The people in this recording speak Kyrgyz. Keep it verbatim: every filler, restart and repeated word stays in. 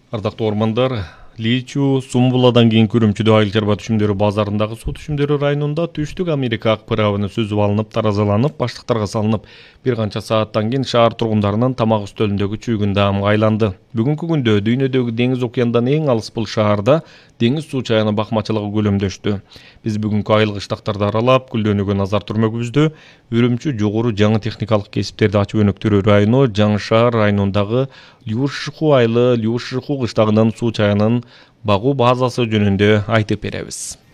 Ардактуу ормандар, Личу, Сумбуладан кийин Күрүмчүдө айыл чарба түшүмдөрү базарындагы суу түшүмдөрү районунда Түштүк Америка ак пырабыны сүзүп алынып, таразаланып, баштыктарга салынып, бир канча сааттан кийин шаар тургундарынын тамак үстөлүндөгү чүйгүн даамга айланды. Бүгүнкү күндө дүйнөдөгү деңиз океандан эң алыс бул шаарда деңиз суу чайыны бакмачылыгы көлөмдөштү. Биз бүгүнкү айыл кыштактарды аралап, гүлдөнүүгө назар түрмөгүбүздө Үрүмчү жогору жаңы техникалык кесиптерди ачып өнүктүрүү району Жаңы шаар районундагы Любушиху айылы Любушиху кыштагынын суу чайынын багуу базасы жөнүндө айтып беребиз.